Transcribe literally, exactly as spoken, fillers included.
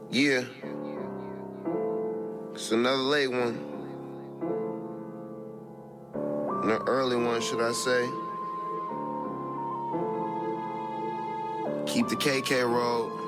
Yeah, it's another late one. An early one, should I say. Keep the K K roll.